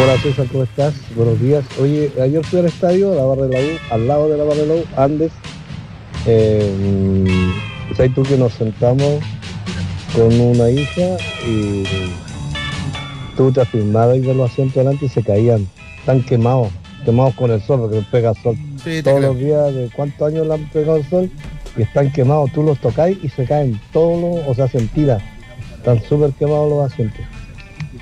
Hola César, ¿cómo estás? Buenos días. Oye, ayer fui al estadio, a la barra de la U, al lado de la barra de la U, Andes. ¿Sabes tú que nos sentamos con una hija y tú te afirmabas y de los asientos delante y se caían? Están quemados, quemados con el sol, porque les pega sol. Sí, te Todos creo. los días, de cuántos años le han pegado el sol y están quemados. Tú los tocáis y se caen todos, o sea, hacen tiras. Están súper quemados los asientos.